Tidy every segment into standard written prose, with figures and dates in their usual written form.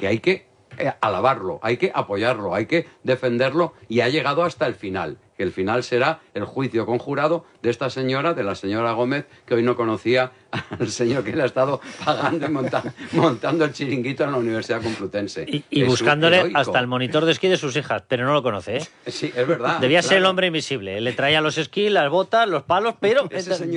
que hay que alabarlo, hay que apoyarlo, hay que defenderlo, y ha llegado hasta el final, que el final será el juicio conjurado de esta señora, de la señora Gómez, que hoy no conocía al señor que le ha estado pagando y montando el chiringuito en la Universidad Complutense. Y buscándole hasta el monitor de esquí de sus hijas, pero no lo conoce, ¿eh? Sí, es verdad. Debía ser el hombre invisible. Le traía los esquís, las botas, los palos, pero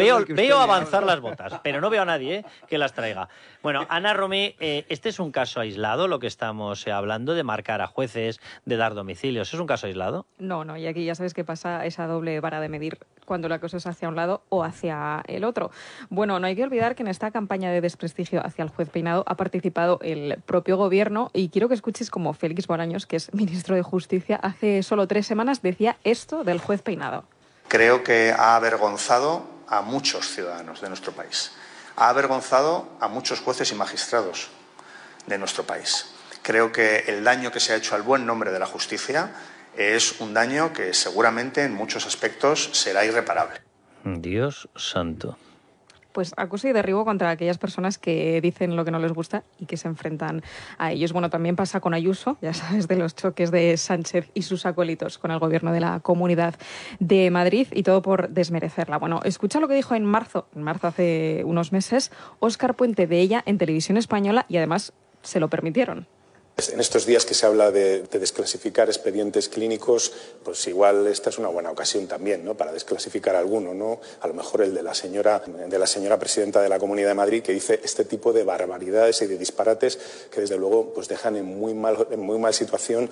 veo avanzar las botas, pero no veo a nadie que las traiga. Bueno, Ana Romí, este es un caso aislado, lo que estamos hablando de marcar a jueces, de dar domicilios. ¿Es un caso aislado? No, y aquí ya sabes que pasa esa doble vara de medir cuando la cosa es hacia un lado o hacia el otro. Bueno, no hay que olvidar que en esta campaña de desprestigio hacia el juez Peinado ha participado el propio gobierno, y quiero que escuches cómo Félix Bolaños, que es ministro de Justicia, hace solo 3 semanas decía esto del juez Peinado. Creo que ha avergonzado a muchos ciudadanos de nuestro país. Ha avergonzado a muchos jueces y magistrados de nuestro país. Creo que el daño que se ha hecho al buen nombre de la justicia es un daño que seguramente en muchos aspectos será irreparable. Dios santo. Pues acoso y derribo contra aquellas personas que dicen lo que no les gusta y que se enfrentan a ellos. Bueno, también pasa con Ayuso, ya sabes, de los choques de Sánchez y sus acólitos con el gobierno de la Comunidad de Madrid, y todo por desmerecerla. Bueno, escucha lo que dijo en marzo hace unos meses, Óscar Puente de ella en Televisión Española, y además se lo permitieron. En estos días que se habla de desclasificar expedientes clínicos, pues igual esta es una buena ocasión también, ¿no?, para desclasificar alguno, ¿no? A lo mejor el de la señora presidenta de la Comunidad de Madrid, que dice este tipo de barbaridades y de disparates que desde luego pues dejan en muy mal situación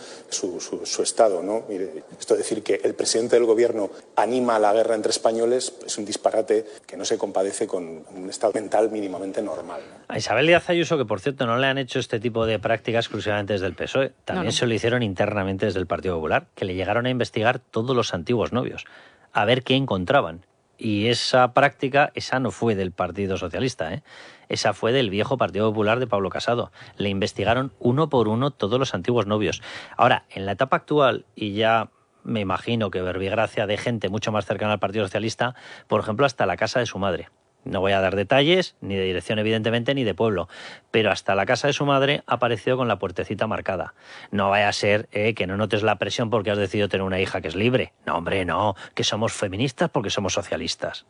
su estado, ¿no? Mire, esto de decir que el presidente del gobierno anima a la guerra entre españoles es un disparate que no se compadece con un estado mental mínimamente normal, ¿no? A Isabel Díaz Ayuso, que por cierto no le han hecho este tipo de práctica exclusivamente desde el PSOE, también se lo hicieron internamente desde el Partido Popular, que le llegaron a investigar todos los antiguos novios, a ver qué encontraban. Y esa práctica, esa no fue del Partido Socialista, ¿eh? Esa fue del viejo Partido Popular de Pablo Casado. Le investigaron uno por uno todos los antiguos novios. Ahora, en la etapa actual, y ya me imagino que verbigracia de gente mucho más cercana al Partido Socialista, por ejemplo, hasta la casa de su madre. No voy a dar detalles, ni de dirección evidentemente, ni de pueblo, pero hasta la casa de su madre ha aparecido con la puertecita marcada. No vaya a ser que no notes la presión porque has decidido tener una hija que es libre. No, hombre, no, que somos feministas porque somos socialistas.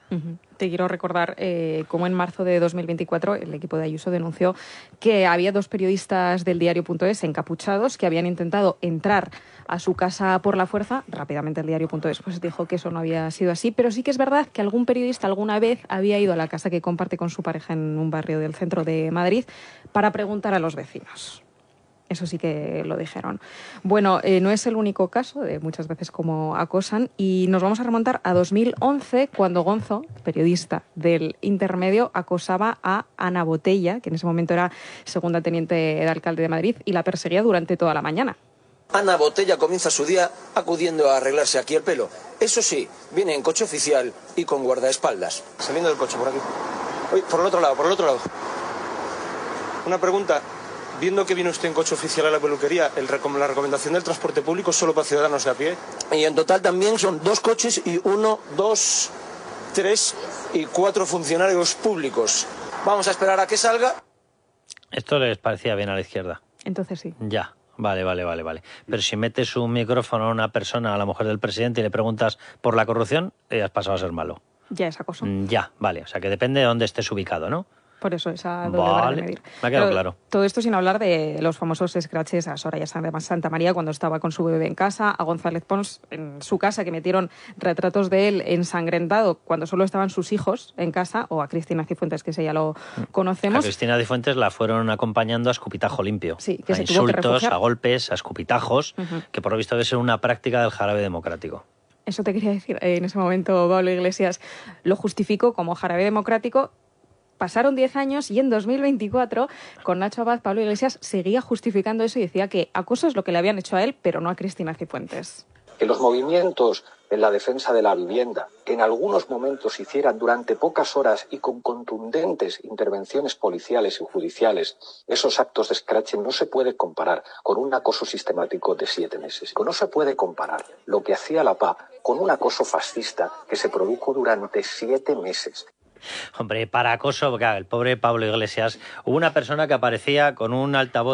Te quiero recordar cómo en marzo de 2024 el equipo de Ayuso denunció que había 2 periodistas del diario.es encapuchados que habían intentado entrar a su casa por la fuerza. Rápidamente el diario.es pues dijo que eso no había sido así, pero sí que es verdad que algún periodista alguna vez había ido a la casa que comparte con su pareja en un barrio del centro de Madrid para preguntar a los vecinos. Eso sí que lo dijeron. Bueno, no es el único caso de muchas veces como acosan, y nos vamos a remontar a 2011, cuando Gonzo, periodista del Intermedio, acosaba a Ana Botella, que en ese momento era segunda teniente de alcalde de Madrid, y la perseguía durante toda la mañana. Ana Botella comienza su día acudiendo a arreglarse aquí el pelo. Eso sí, viene en coche oficial y con guardaespaldas. Saliendo del coche por aquí. Uy, por el otro lado. Una pregunta. Viendo que viene usted en coche oficial a la peluquería, la recomendación del transporte público es solo para ciudadanos de a pie. Y en total también son 2 coches y 1, 2, 3 y 4 funcionarios públicos. Vamos a esperar a que salga. Esto les parecía bien a la izquierda. Entonces sí. Ya. Vale. Pero si metes un micrófono a una persona, a la mujer del presidente, y le preguntas por la corrupción, has pasado a ser malo. Ya es acoso. Ya, vale. O sea que depende de dónde estés ubicado, ¿no? Por eso esa doble vara de medir. Me ha quedado claro. Todo esto sin hablar de los famosos scratches a Soraya Santa María cuando estaba con su bebé en casa, a González Pons en su casa, que metieron retratos de él ensangrentado cuando solo estaban sus hijos en casa, o a Cristina Cifuentes, que ese ya lo conocemos. A Cristina Cifuentes la fueron acompañando a escupitajo limpio. Sí, que a se insultos, tuvo que refugiar. A golpes, a escupitajos, que por lo visto debe ser una práctica del jarabe democrático. Eso te quería decir. En ese momento Pablo Iglesias lo justificó como jarabe democrático. Pasaron 10 años y en 2024, con Nacho Abad, Pablo Iglesias seguía justificando eso y decía que acoso es lo que le habían hecho a él, pero no a Cristina Cifuentes. Que los movimientos en la defensa de la vivienda, que en algunos momentos se hicieran durante pocas horas y con contundentes intervenciones policiales y judiciales, esos actos de escrache no se puede comparar con un acoso sistemático de 7 meses. No se puede comparar lo que hacía la PA con un acoso fascista que se produjo durante 7 meses. Hombre, para acoso, porque el pobre Pablo Iglesias, hubo una persona que aparecía con un altavoz